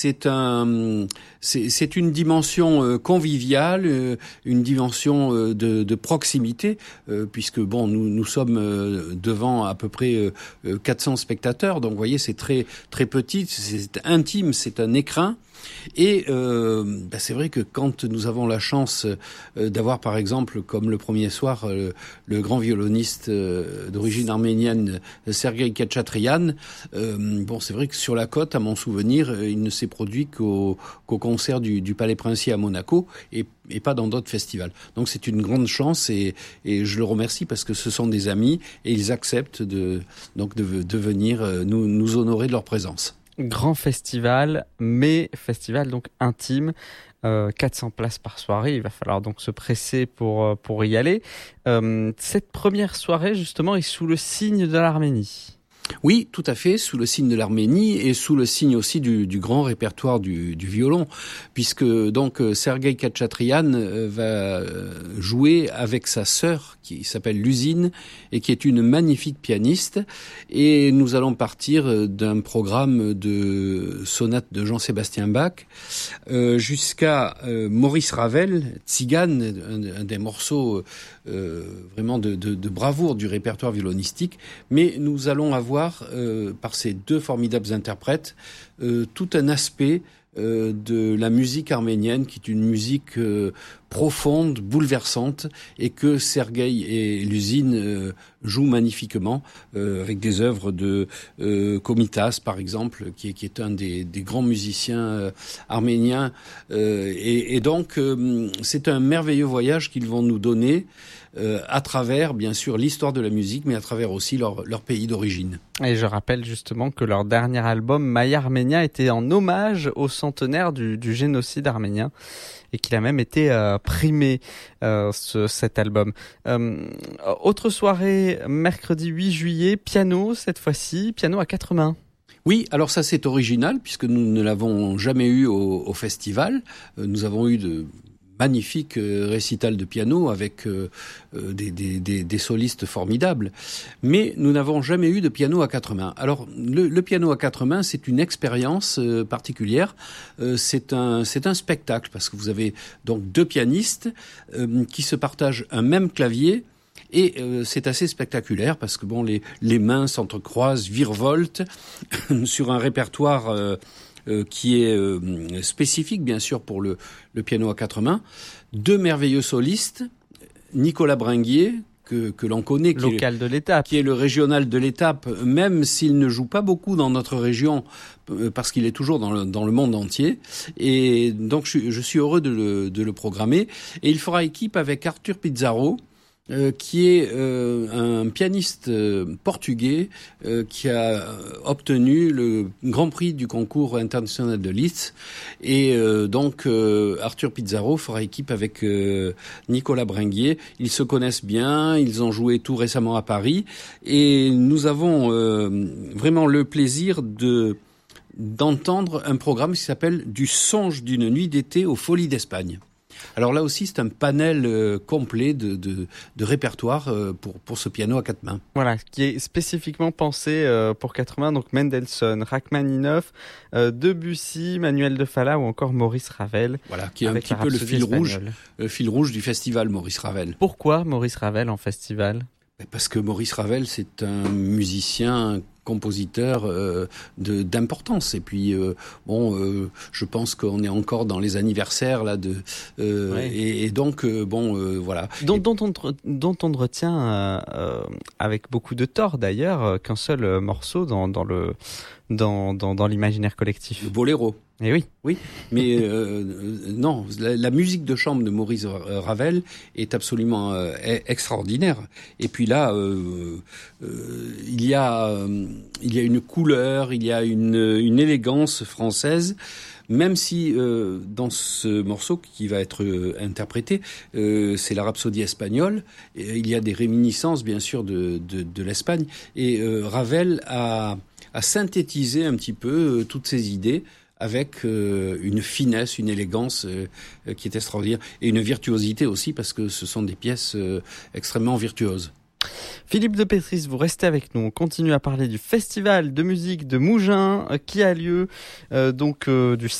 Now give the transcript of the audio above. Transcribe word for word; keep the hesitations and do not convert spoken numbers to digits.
C'est un, c'est, c'est une dimension euh, conviviale, euh, une dimension euh, de, de proximité, euh, puisque bon, nous nous sommes euh, devant à peu près euh, quatre cents spectateurs, donc vous voyez, c'est très très petit, c'est intime, c'est un écrin. Et euh, bah c'est vrai que quand nous avons la chance euh, d'avoir, par exemple, comme le premier soir, euh, le grand violoniste euh, d'origine arménienne Sergueï Khatchatryan, euh, bon, c'est vrai que sur la côte, à mon souvenir, il ne s'est produit qu'au, qu'au concert du, du Palais Princier à Monaco et, et pas dans d'autres festivals. Donc c'est une grande chance et, et je le remercie parce que ce sont des amis et ils acceptent de, donc de, de venir nous, nous honorer de leur présence. Grand festival, mais festival donc intime, euh, quatre cents places par soirée, il va falloir donc se presser pour, pour y aller. Euh, cette première soirée justement est sous le signe de l'Arménie. Oui, tout à fait, sous le signe de l'Arménie et sous le signe aussi du, du grand répertoire du, du violon, puisque donc Sergueï Khatchatryan va jouer avec sa sœur qui s'appelle Lusine et qui est une magnifique pianiste. Et nous allons partir d'un programme de sonates de Jean-Sébastien Bach euh, jusqu'à euh, Maurice Ravel, Tzigane, un, un des morceaux euh, vraiment de, de, de bravoure du répertoire violonistique. Mais nous allons avoir Euh, par ces deux formidables interprètes, euh, tout un aspect euh, de la musique arménienne, qui est une musique euh, profonde, bouleversante, et que Sergueï et Lusine euh, jouent magnifiquement, euh, avec des œuvres de euh, Komitas, par exemple, qui est, qui est un des, des grands musiciens euh, arméniens. Euh, et, et donc, euh, c'est un merveilleux voyage qu'ils vont nous donner, Euh, à travers, bien sûr, l'histoire de la musique, mais à travers aussi leur, leur pays d'origine. Et je rappelle justement que leur dernier album, Maya Armenia, était en hommage au centenaire du, du génocide arménien et qu'il a même été euh, primé, euh, ce, cet album. Euh, autre soirée, mercredi huit juillet, piano cette fois-ci, piano à quatre mains. Oui, alors ça c'est original puisque nous ne l'avons jamais eu au, au festival. Euh, nous avons eu de magnifique euh, récital de piano avec euh, euh, des, des, des, des solistes formidables. Mais nous n'avons jamais eu de piano à quatre mains. Alors, le, le piano à quatre mains, c'est une expérience euh, particulière. Euh, c'est un, c'est un spectacle parce que vous avez donc deux pianistes euh, qui se partagent un même clavier. Et euh, c'est assez spectaculaire parce que bon, les, les mains s'entrecroisent, virevoltent sur un répertoire euh, Euh, qui est euh, spécifique, bien sûr, pour le, le piano à quatre mains. Deux merveilleux solistes, Nicolas Bringuier, que, que l'on connaît, qui local est, de l'étape, qui est le régional de l'étape, même s'il ne joue pas beaucoup dans notre région, parce qu'il est toujours dans le, dans le monde entier. Et donc, je, je suis heureux de le, de le programmer. Et il fera équipe avec Arthur Pizarro, Euh, qui est euh, un pianiste euh, portugais euh, qui a obtenu le Grand Prix du concours international de Liszt. Et euh, donc euh, Arthur Pizarro fera équipe avec euh, Nicolas Bringuier. Ils se connaissent bien, ils ont joué tout récemment à Paris. Et nous avons euh, vraiment le plaisir de d'entendre un programme qui s'appelle « Du songe d'une nuit d'été aux Folies d'Espagne ». Alors là aussi, c'est un panel euh, complet de, de, de répertoire euh, pour, pour ce piano à quatre mains. Voilà, qui est spécifiquement pensé euh, pour quatre mains, donc Mendelssohn, Rachmaninoff, euh, Debussy, Manuel de Falla ou encore Maurice Ravel. Voilà, qui est un petit peu le fil rouge, le fil rouge du festival Maurice Ravel. Pourquoi Maurice Ravel en festival ? Parce que Maurice Ravel, c'est un musicien, compositeur euh, de d'importance. Et puis euh, bon, euh, je pense qu'on est encore dans les anniversaires là de euh, ouais. et, et donc euh, bon euh, voilà. Dont, et, dont on dont on ne retient euh, euh, avec beaucoup de tort d'ailleurs qu'un seul morceau dans dans le dans dans, dans l'imaginaire collectif. Le boléro. Eh oui, oui, mais euh, non, la, la musique de chambre de Maurice Ravel est absolument euh, extraordinaire. Et puis là, euh, euh, il y a euh, il y a une couleur, il y a une une élégance française. Même si euh, dans ce morceau qui va être euh, interprété, euh, c'est la Rhapsodie espagnole, et il y a des réminiscences bien sûr de de, de l'Espagne. Et euh, Ravel a a synthétisé un petit peu euh, toutes ces idées avec euh, une finesse, une élégance euh, qui est extraordinaire, et une virtuosité aussi, parce que ce sont des pièces euh, extrêmement virtuoses. Philippe de Petris, vous restez avec nous. On continue à parler du festival de musique de Mougins euh, qui a lieu euh, donc euh, du